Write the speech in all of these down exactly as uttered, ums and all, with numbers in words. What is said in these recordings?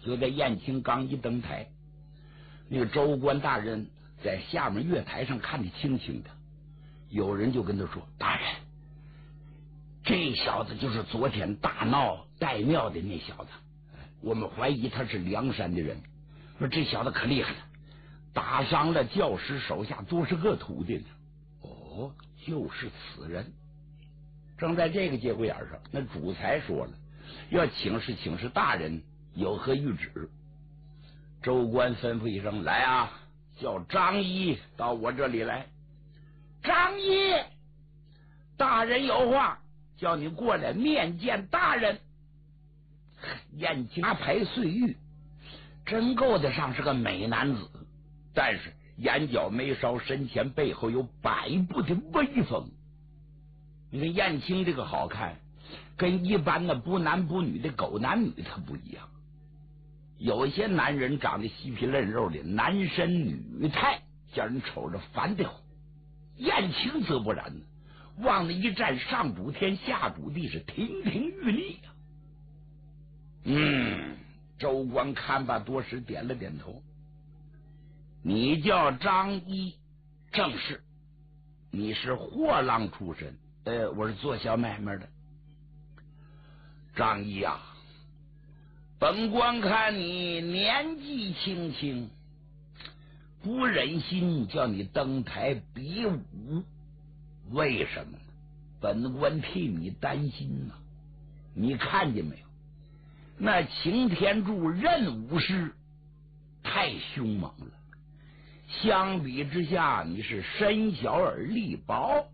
就在燕青刚一登台，那个州官大人在下面月台上看得清清的，有人就跟他说：“大人，这小子就是昨天大闹岱庙的那小子，我们怀疑他是梁山的人。说这小子可厉害了，打伤了教师手下多少个徒弟呢。”哦，就是此人。正在这个节骨眼上，那主裁说了，要请示请示大人有何谕旨。州官吩咐一声：“来啊，叫张一到我这里来。”张一，大人有话，叫你过来面见大人。燕青阿排岁玉，真够得上是个美男子，但是眼角眉梢身前背后有百步的威风。你看燕青这个好看，跟一般的不男不女的狗男女他不一样。有些男人长得细皮嫩肉的，男身女态，叫人瞅着烦得慌。燕青则不然呢，往那一站，上主天下主地，是亭亭玉立呀、啊。嗯，州官看罢多时，点了点头。你叫张一，正是。你是货郎出身？呃，我是做小买卖的。张一啊，本官看你年纪轻轻，不忍心叫你登台比武。为什么呢？本官替你担心呐、啊。你看见没有？那擎天柱任武师太凶猛了，相比之下，你是身小而力薄。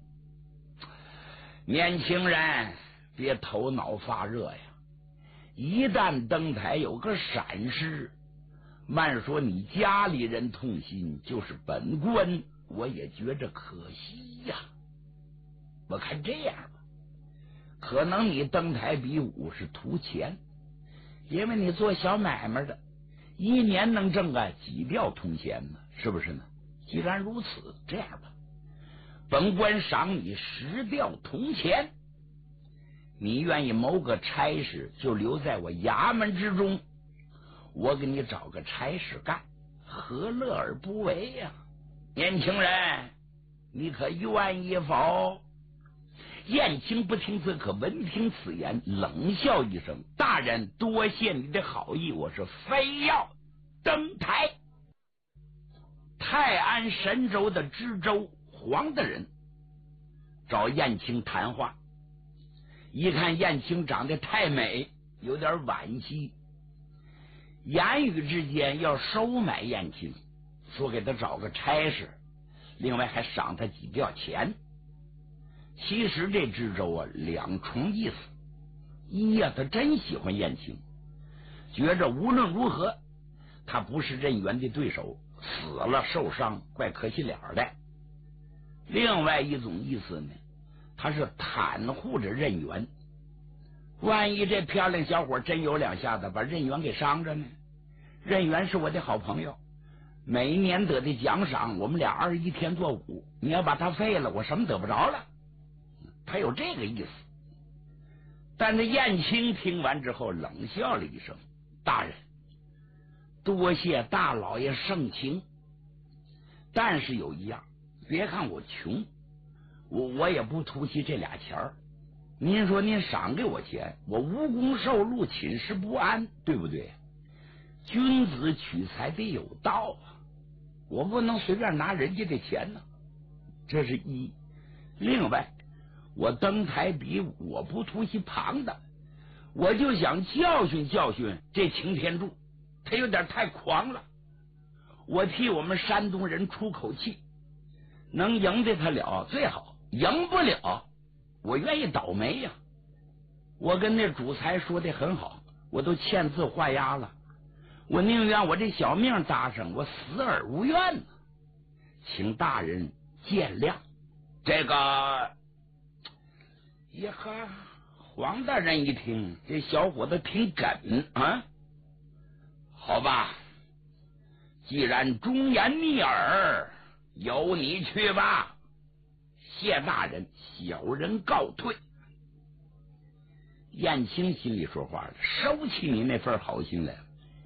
年轻人别头脑发热呀，一旦登台有个闪失，慢说你家里人痛心，就是本官我也觉着可惜呀。我看这样吧，可能你登台比武是图钱，因为你做小买卖的，一年能挣个几吊铜钱呢，是不是呢？既然如此，这样吧，本官赏你十吊铜钱，你愿意谋个差事，就留在我衙门之中，我给你找个差事干，何乐而不为呀、啊？年轻人，你可愿意否？燕青不听则可，闻听此言，冷笑一声：“大人，多谢你的好意，我是非要登台。”泰安神州的知州黄大人找燕青谈话，一看燕青长得太美，有点惋惜，言语之间要收买燕青，说给他找个差事，另外还赏他几吊钱。其实这知州啊，两重意思：一呀、啊，他真喜欢燕青，觉着无论如何他不是任元的对手，死了受伤怪可惜了的；另外一种意思呢，他是袒护着任元，万一这漂亮小伙真有两下子把任元给伤着呢？任元是我的好朋友，每年得的奖赏，我们俩二十一天做五，你要把他废了，我什么得不着了。他有这个意思。但是燕青听完之后冷笑了一声：“大人，多谢大老爷盛情，但是有一样，别看我穷，我我也不图惜这俩钱儿。您说您赏给我钱，我无功受禄，寝食不安，对不对？君子取财得有道啊，我不能随便拿人家的钱呢。这是一。另外，我登台比武，我不图惜旁的，我就想教训教训这擎天柱，他有点太狂了。我替我们山东人出口气，能赢得他了最好，赢不了我愿意倒霉呀、啊。我跟那主裁说的很好，我都签字画押了，我宁愿我这小命搭上，我死而无怨呢。请大人见谅。这个呀哈，黄大人一听，这小伙子挺梗啊。好吧，既然忠言逆耳，由你去吧。谢大人，小人告退。燕青心里说话了，收起你那份好心来了。